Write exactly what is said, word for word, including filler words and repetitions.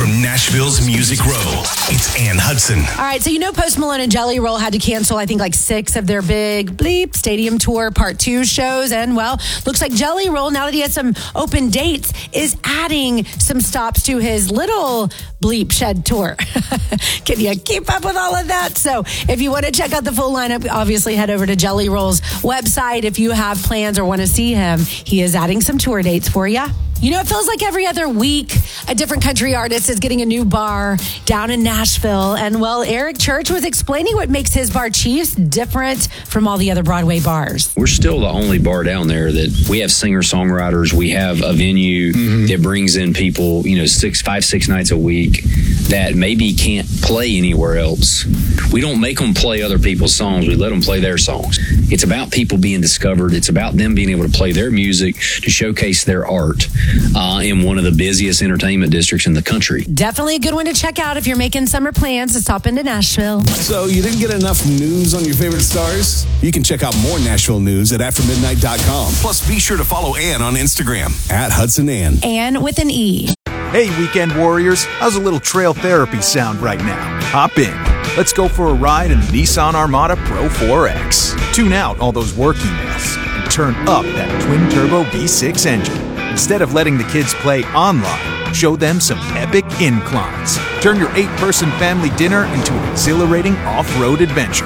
from Nashville's Music Row, it's Ann Hudson. All right, so you know Post Malone and Jelly Roll had to cancel, I think, like six of their big Bleep Stadium Tour Part two shows. And, well, looks like Jelly Roll, now that he has some open dates, is adding some stops to his little Bleep Shed Tour. Can you keep up with all of that? So if you want to check out the full lineup, obviously head over to Jelly Roll's website. If you have plans or want to see him, he is adding some tour dates for you. You know, it feels like every other week, a different country artist is getting a new bar down in Nashville. And, well, Eric Church was explaining what makes his bar, Chiefs, different from all the other Broadway bars. We're still the only bar down there that we have singer-songwriters. We have a venue mm-hmm. that brings in people, you know, six, five, six nights a week that maybe can't play anywhere else. We don't make them play other people's songs. We let them play their songs. It's about people being discovered. It's about them being able to play their music to showcase their art. Uh, in one of the busiest entertainment districts in the country. Definitely a good one to check out if you're making summer plans to stop into Nashville. So you didn't get enough news on your favorite stars? You can check out more Nashville news at after midnight dot com. Plus, be sure to follow Ann on Instagram. At Hudson Ann. Ann with an E. Hey, weekend warriors. How's a little trail therapy sound right now? Hop in. Let's go for a ride in the Nissan Armada Pro four X. Tune out all those work emails and turn up that twin-turbo V six engine. Instead of letting the kids play online, show them some epic inclines. Turn your eight-person family dinner into an exhilarating off-road adventure.